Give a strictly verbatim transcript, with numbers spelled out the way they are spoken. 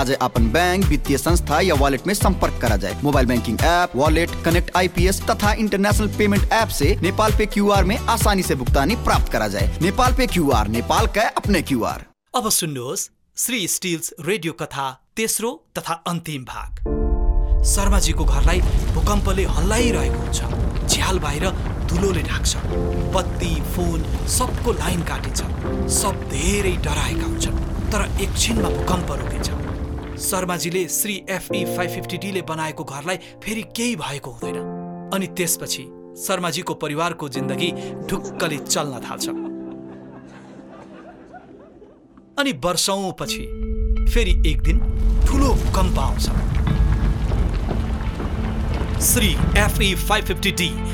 आजै upon bank, वित्तीय संस्था या वॉलेट में संपर्क करा जाए। Mobile banking app, wallet, connect IPS तथा इंटरनेशनल पेमेंट ऐप से नेपाल पे क्यूआर में आसानी से भुगतानी प्राप्त करा जाए। नेपाल पे क्यूआर, नेपाल का अपने क्यूआर। अब सुन्नुहोस् श्री स्टिल्स रेडियो कथा तेस्रो तथा अन्तिम भाग। शर्माजीको घरलाई भूकम्पले हल्लाइरहेको हुन्छ। झ्याल बाहिर धुलोले ढाक्छ। बत्ती, फोन सबको लाइन काटिन्छ। सब धेरै डराएका हुन्छन्। तर एकछिनमा भूकम्प रोकिन्छ। शर्माजीले Shri FE five fifty D ले बनाएको घरलाई फेरि केही भएको हुँदैन। अनि त्यसपछि शर्माजीको परिवारको जिन्दगी ढुक्कले चल्न थाल्छ। अनि वर्षौंपछि फेरि एक दिन ठुलो भूकम्प आउँछ। Shri FE five fifty D